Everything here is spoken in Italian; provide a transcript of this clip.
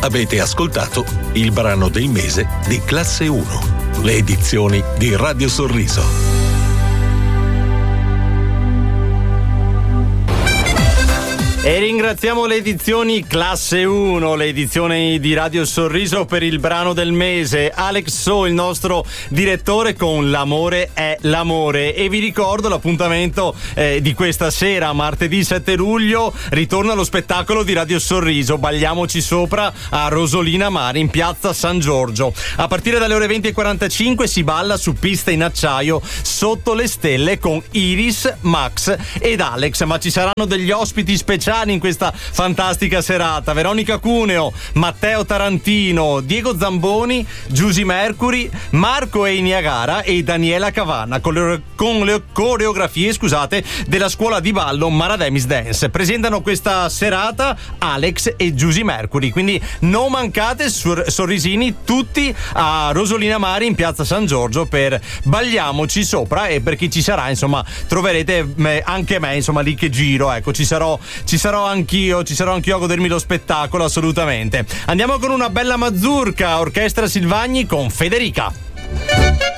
Avete ascoltato il brano del mese di Classe 1, le edizioni di Radio Sorriso. E ringraziamo le edizioni Classe 1, le edizioni di Radio Sorriso per il brano del mese. Alex So, il nostro direttore, con L'amore è l'amore. E vi ricordo l'appuntamento di questa sera, martedì 7 luglio, ritorna lo spettacolo di Radio Sorriso, Balliamoci sopra, a Rosolina Mare in piazza San Giorgio. A partire dalle ore 20:45 si balla su pista in acciaio sotto le stelle con Iris, Max ed Alex, ma ci saranno degli ospiti speciali in questa fantastica serata: Veronica Cuneo, Matteo Tarantino, Diego Zamboni, Giusy Mercury, Marco e Niagara e Daniela Cavanna con le coreografie della scuola di ballo Marademis Dance. Presentano questa serata Alex e Giusy Mercury, quindi non mancate, sorrisini tutti a Rosolina Mare in piazza San Giorgio per Balliamoci sopra. E per chi ci sarà, insomma, troverete anche me, insomma, lì che giro, ecco, ci sarò anch'io a godermi lo spettacolo, assolutamente. Andiamo con una bella mazurka, Orchestra Silvagni con Federica.